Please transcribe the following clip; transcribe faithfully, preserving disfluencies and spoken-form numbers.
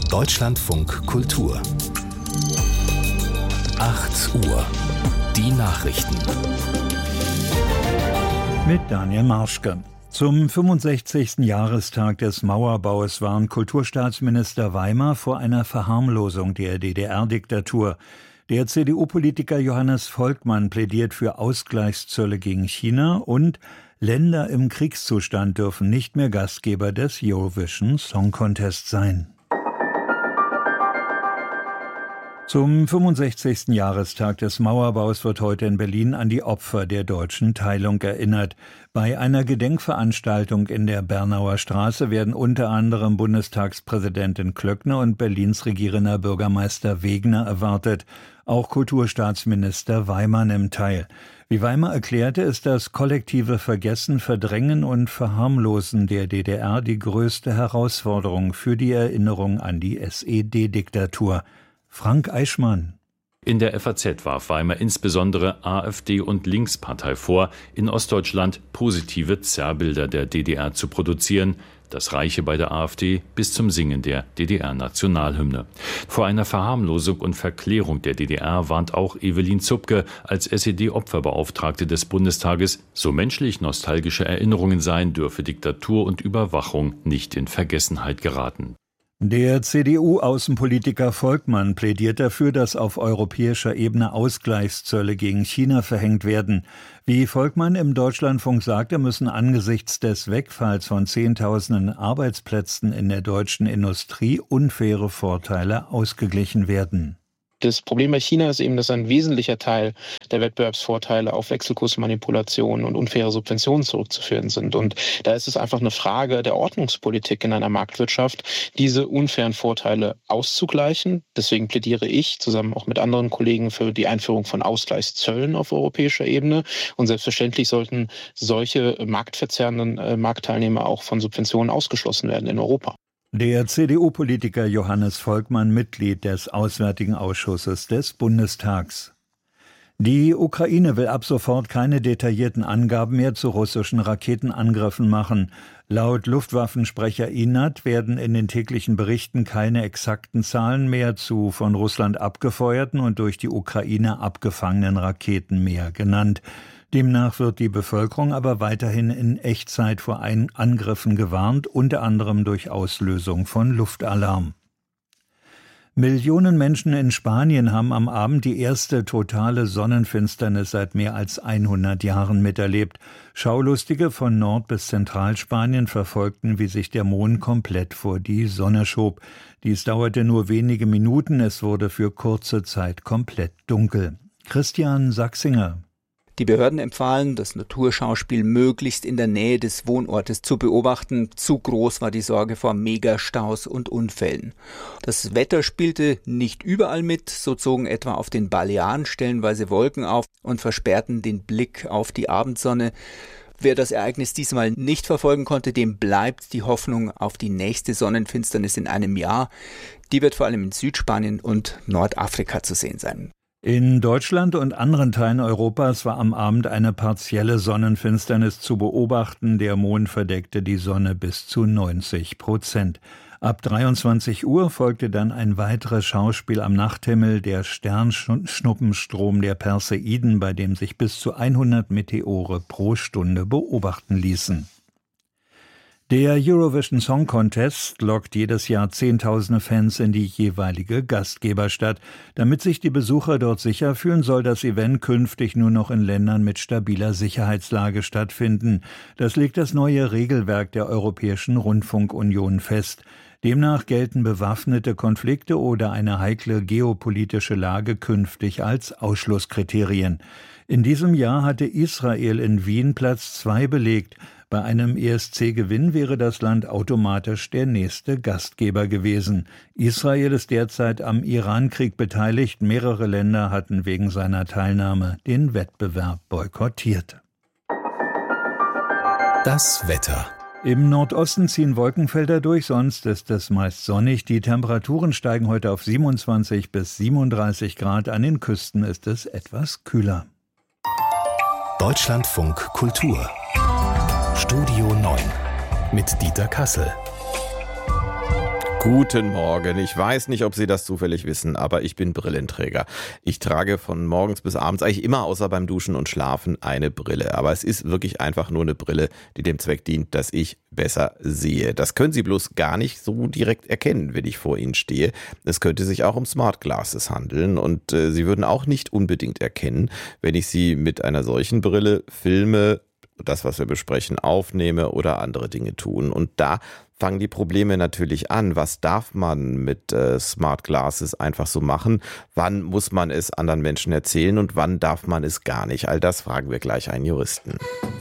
Deutschlandfunk Kultur. acht Uhr. Die Nachrichten. Mit Daniel Marschke. Zum fünfundsechzigsten Jahrestag des Mauerbaus warnt Kulturstaatsminister Weimer vor einer Verharmlosung der D D R-Diktatur. Der C D U-Politiker Johannes Volkmann plädiert für Ausgleichszölle gegen China und Länder im Kriegszustand dürfen nicht mehr Gastgeber des Eurovision Song Contest sein. Zum fünfundsechzigsten Jahrestag des Mauerbaus wird heute in Berlin an die Opfer der deutschen Teilung erinnert. Bei einer Gedenkveranstaltung in der Bernauer Straße werden unter anderem Bundestagspräsidentin Klöckner und Berlins regierender Bürgermeister Wegner erwartet. Auch Kulturstaatsminister Weimer nimmt teil. Wie Weimer erklärte, ist das kollektive Vergessen, Verdrängen und Verharmlosen der D D R die größte Herausforderung für die Erinnerung an die S E D-Diktatur. Frank Eichmann. In der F A Z warf Weimer insbesondere AfD und Linkspartei vor, in Ostdeutschland positive Zerrbilder der D D R zu produzieren. Das reiche bei der AfD bis zum Singen der D D R-Nationalhymne. Vor einer Verharmlosung und Verklärung der D D R warnt auch Evelyn Zupke als S E D-Opferbeauftragte des Bundestages. So menschlich nostalgische Erinnerungen seien, dürfe Diktatur und Überwachung nicht in Vergessenheit geraten. Der C D U-Außenpolitiker Volkmann plädiert dafür, dass auf europäischer Ebene Ausgleichszölle gegen China verhängt werden. Wie Volkmann im Deutschlandfunk sagte, müssen angesichts des Wegfalls von Zehntausenden Arbeitsplätzen in der deutschen Industrie unfaire Vorteile ausgeglichen werden. Das Problem bei China ist eben, dass ein wesentlicher Teil der Wettbewerbsvorteile auf Wechselkursmanipulationen und unfaire Subventionen zurückzuführen sind. Und da ist es einfach eine Frage der Ordnungspolitik in einer Marktwirtschaft, diese unfairen Vorteile auszugleichen. Deswegen plädiere ich zusammen auch mit anderen Kollegen für die Einführung von Ausgleichszöllen auf europäischer Ebene. Und selbstverständlich sollten solche marktverzerrenden äh, Marktteilnehmer auch von Subventionen ausgeschlossen werden in Europa. Der C D U-Politiker Johannes Volkmann, Mitglied des Auswärtigen Ausschusses des Bundestags. Die Ukraine will ab sofort keine detaillierten Angaben mehr zu russischen Raketenangriffen machen. Laut Luftwaffensprecher Inat werden in den täglichen Berichten keine exakten Zahlen mehr zu von Russland abgefeuerten und durch die Ukraine abgefangenen Raketen mehr genannt. Demnach wird die Bevölkerung aber weiterhin in Echtzeit vor Angriffen gewarnt, unter anderem durch Auslösung von Luftalarm. Millionen Menschen in Spanien haben am Abend die erste totale Sonnenfinsternis seit mehr als hundert Jahren miterlebt. Schaulustige von Nord- bis Zentralspanien verfolgten, wie sich der Mond komplett vor die Sonne schob. Dies dauerte nur wenige Minuten, es wurde für kurze Zeit komplett dunkel. Christian Sachsinger. Die Behörden empfahlen, das Naturschauspiel möglichst in der Nähe des Wohnortes zu beobachten. Zu groß war die Sorge vor Megastaus und Unfällen. Das Wetter spielte nicht überall mit. So zogen etwa auf den Balearen stellenweise Wolken auf und versperrten den Blick auf die Abendsonne. Wer das Ereignis diesmal nicht verfolgen konnte, dem bleibt die Hoffnung auf die nächste Sonnenfinsternis in einem Jahr. Die wird vor allem in Südspanien und Nordafrika zu sehen sein. In Deutschland und anderen Teilen Europas war am Abend eine partielle Sonnenfinsternis zu beobachten. Der Mond verdeckte die Sonne bis zu neunzig Prozent. Ab dreiundzwanzig Uhr folgte dann ein weiteres Schauspiel am Nachthimmel, der Sternschnuppenstrom der Perseiden, bei dem sich bis zu hundert Meteore pro Stunde beobachten ließen. Der Eurovision Song Contest lockt jedes Jahr Zehntausende Fans in die jeweilige Gastgeberstadt. Damit sich die Besucher dort sicher fühlen, soll das Event künftig nur noch in Ländern mit stabiler Sicherheitslage stattfinden. Das legt das neue Regelwerk der Europäischen Rundfunkunion fest. Demnach gelten bewaffnete Konflikte oder eine heikle geopolitische Lage künftig als Ausschlusskriterien. In diesem Jahr hatte Israel in Wien Platz zwei belegt. Bei einem E S C-Gewinn wäre das Land automatisch der nächste Gastgeber gewesen. Israel ist derzeit am Iran-Krieg beteiligt. Mehrere Länder hatten wegen seiner Teilnahme den Wettbewerb boykottiert. Das Wetter. Im Nordosten ziehen Wolkenfelder durch, sonst ist es meist sonnig. Die Temperaturen steigen heute auf siebenundzwanzig bis siebenunddreißig Grad. An den Küsten ist es etwas kühler. Deutschlandfunk Kultur. Studio neun mit Dieter Kassel. Guten Morgen. Ich weiß nicht, ob Sie das zufällig wissen, aber ich bin Brillenträger. Ich trage von morgens bis abends eigentlich immer, außer beim Duschen und Schlafen, eine Brille. Aber es ist wirklich einfach nur eine Brille, die dem Zweck dient, dass ich besser sehe. Das können Sie bloß gar nicht so direkt erkennen, wenn ich vor Ihnen stehe. Es könnte sich auch um Smart Glasses handeln und äh, Sie würden auch nicht unbedingt erkennen, wenn ich Sie mit einer solchen Brille filme, das, was wir besprechen, aufnehme oder andere Dinge tun. Und da fangen die Probleme natürlich an. Was darf man mit äh, Smart Glasses einfach so machen? Wann muss man es anderen Menschen erzählen und wann darf man es gar nicht? All das fragen wir gleich einen Juristen.